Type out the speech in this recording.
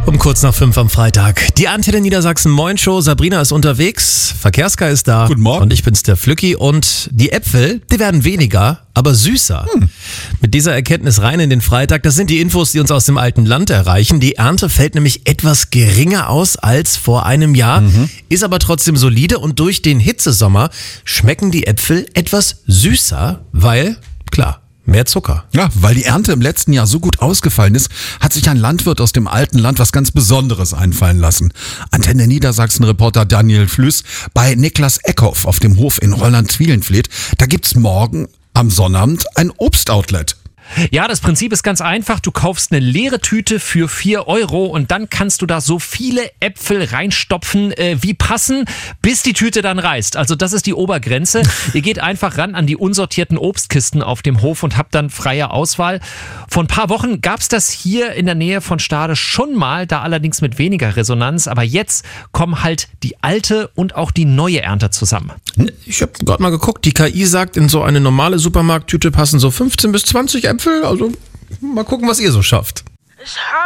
Um kurz nach 5 am Freitag. Die Antenne Niedersachsen Moin Show. Sabrina ist unterwegs. Verkehrska ist da. Guten Morgen. Und ich bin's, der Flücki. Und die Äpfel, die werden weniger, aber süßer. Mit dieser Erkenntnis rein in den Freitag. Das sind die Infos, die uns aus dem alten Land erreichen. Die Ernte fällt nämlich etwas geringer aus als vor einem Jahr, ist aber trotzdem solide. Und durch den Hitzesommer schmecken die Äpfel etwas süßer, weil, klar, mehr Zucker. Ja, weil die Ernte im letzten Jahr so gut ausgefallen ist, hat sich ein Landwirt aus dem alten Land was ganz Besonderes einfallen lassen. Antenne Niedersachsen-Reporter Daniel Flüss bei Niklas Eckhoff auf dem Hof in Rolland-Zwielenfleth. Da gibt's morgen am Sonnabend ein Obstoutlet. Ja, das Prinzip ist ganz einfach. Du kaufst eine leere Tüte für 4 € und dann kannst du da so viele Äpfel reinstopfen, wie passen, bis die Tüte dann reißt. Also das ist die Obergrenze. Ihr geht einfach ran an die unsortierten Obstkisten auf dem Hof und habt dann freie Auswahl. Vor ein paar Wochen gab's das hier in der Nähe von Stade schon mal, da allerdings mit weniger Resonanz. Aber jetzt kommen halt die alte und auch die neue Ernte zusammen. Ich habe gerade mal geguckt, die KI sagt, in so eine normale Supermarkttüte passen so 15 bis 20 Äpfel. Also mal gucken, was ihr so schafft.